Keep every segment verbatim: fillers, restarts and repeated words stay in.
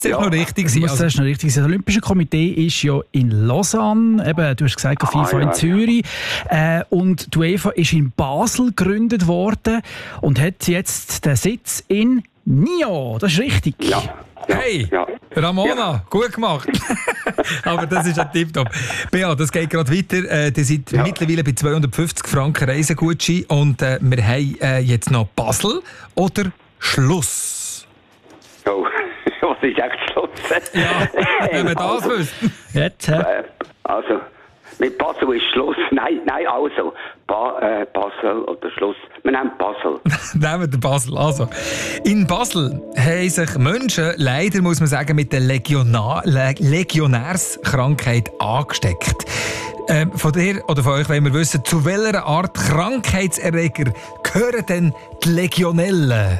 zuerst Ja. noch richtig Das sein. muss Also, zuerst noch richtig sein. Das Olympische Komitee ist ja in Lausanne, eben, du hast gesagt, Ah, FIFA ja, in ja. Zürich. Äh, und die UEFA ist in Basel gegründet worden und hat jetzt den Sitz in Nyon. Das ist richtig. Ja. Ja. hey, Ja. Ramona, Ja. gut gemacht. Aber das ist ein Tipptopp. Beat, das geht gerade weiter. Äh, ihr seid Ja. mittlerweile bei zweihundertfünfzig Franken Reisegutschein und äh, wir haben äh, jetzt noch Basel oder Schluss. Oh, was ist echt Schluss? Ja, wenn wir das also, wüssten. Jetzt, hä? äh, also, mit Basel ist Schluss. Nein, nein, also. Ba, äh, Basel oder Schluss. Wir nehmen Basel. Nehmen wir Basel. Also, in Basel haben sich Menschen, leider muss man sagen, mit der Legiona- Le- Legionärskrankheit angesteckt. Ähm, von dir oder von euch wollen wir wissen, zu welcher Art Krankheitserreger gehören denn die Legionellen?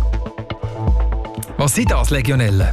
Was sind das, Legionellen?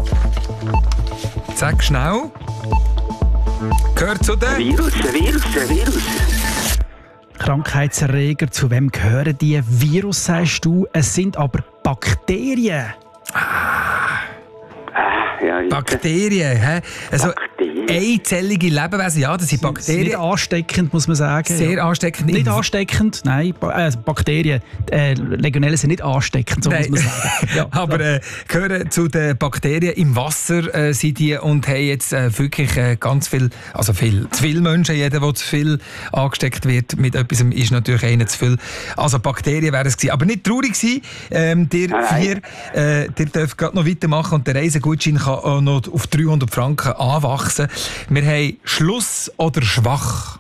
Sag schnell. Gehört zu den... Virus, Virus, Virus. Krankheitserreger, zu wem gehören die? Virus, sagst du. Es sind aber Bakterien. Ah, ja, Bakterien, hä? Also Bakterien. einzellige Lebewesen, ja, das sind Nicht Bakterien. ansteckend, muss man sagen. Sehr ja. ansteckend. Nicht ansteckend, nein. Ba äh, Bakterien, äh, Legionellen sind nicht ansteckend, so Nein. muss man sagen. Ja, Aber so. äh, gehören zu den Bakterien im Wasser äh, sind die und haben jetzt äh, wirklich äh, ganz viel, also viel, zu viele Menschen, jeder, der zu viel angesteckt wird mit etwas, ist natürlich einer zu viel. Also Bakterien wären es gewesen. Aber nicht traurig sein, ähm, ihr Nein. vier, äh, ihr dürft gerade noch weitermachen und der Reisegutschein kann auch noch auf dreihundert Franken anwachsen. Wir haben Schluss oder schwach.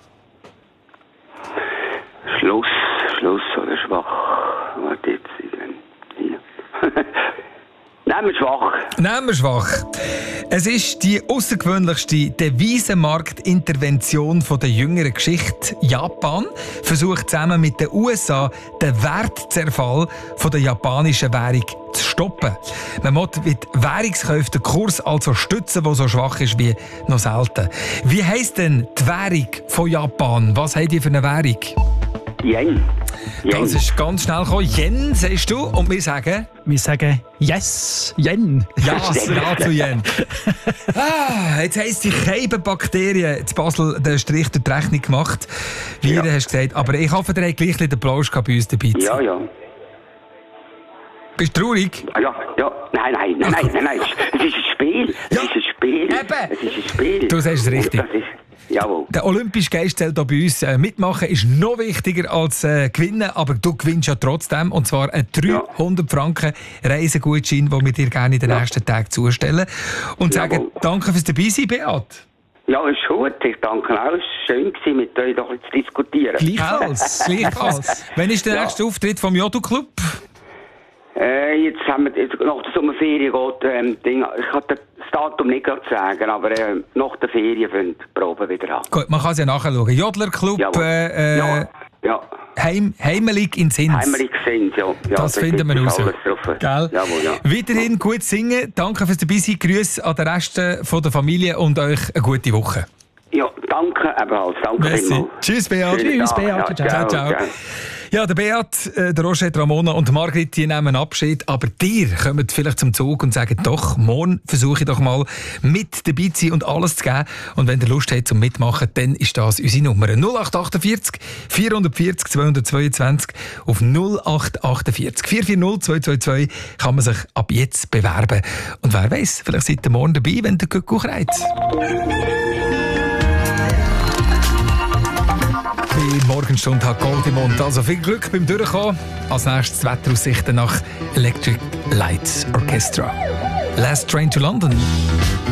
Schluss, Schluss oder schwach. Warte jetzt. Hier. Nehmen wir schwach. Nehmen wir schwach. Es ist die außergewöhnlichste Devisenmarktintervention von der jüngeren Geschichte. Japan versucht zusammen mit den U S A den Wertzerfall von der japanischen Währung zu stoppen. Man muss mit Währungskäufen den Kurs also stützen, der so schwach ist wie noch selten. Wie heisst denn die Währung von Japan? Was haben die für eine Währung? Yen. Yen. Das ist ganz schnell gekommen. Yen, sagst du? Und wir sagen... Wir sagen Yes, Yen. Ja, ja zu Yen. Ah, jetzt heisst die Bakterien zu Basel den Strich durch die Rechnung gemacht, wie Ja. du hast gesagt. Aber ich hoffe, der hat gleich den Applaus bei uns dabei. Ja, ja. Bist du traurig? Ah, Ja, ja. Nein, nein, nein, nein, nein, nein. Es ist ein Spiel. Es Ja. ist ein Spiel. Eben. Es ist ein Spiel. Du sagst es richtig. Das ist, jawohl. Der olympische Geist zählt hier bei uns. Äh, mitmachen ist noch wichtiger als äh, gewinnen, aber du gewinnst ja trotzdem. Und zwar einen dreihundert Franken Reisegutschein, den wir dir gerne in den Ja. nächsten Tagen zustellen. Und sagen Jawohl. danke fürs Dabeisein, Beat. Ja, ist gut. Ich danke auch. Es war schön, gewesen, mit euch doch zu diskutieren. Gleichfalls. Gleichfalls. Wann ist der Ja. nächste Auftritt vom Jodu-Club? Äh, jetzt haben wir, jetzt, nach der Sommerferien geht, ähm, Ding, ich kann das Datum nicht gerade sagen, aber äh, nach der Ferien fangen die Proben wieder an. Gut, man kann es ja nachschauen. Jodlerclub, Jawohl. äh, ja, ja. Heim, Heimelig in Sins. Heimelig sind, ja. ja Das da finden wir gibt es raus. alles drauf. Gell? Jawohl, ja. Weiterhin gut singen. Danke fürs Dabeisein. Grüße an den Rest von der Familie und euch eine gute Woche. Ja, danke ebenfalls. Danke vielmals. Tschüss, Beat. Schönen Tschüss, Tag. Beat. Ja, Ciao, ciao. Ja, der Beat, äh, der Roger, die Ramona und Margrit, die nehmen Abschied. Aber dir kommt vielleicht zum Zug und sagen, doch, morgen versuche ich doch mal mit dabei zu sein und alles zu geben. Und wenn ihr Lust habt zum Mitmachen, dann ist das unsere Nummer. null acht achtundvierzig, vierhundertvierzig, zweihundertzweiundzwanzig auf null acht achtundvierzig, vier vier null, zwei zwei zwei kann man sich ab jetzt bewerben. Und wer weiß, vielleicht seid ihr morgen dabei, wenn der Kuckuck reizt. Die Morgenstunde hat Gold im Mund. Also viel Glück beim Durchkommen. Als nächstes Wetteraussichten nach Electric Lights Orchestra. Last Train to London.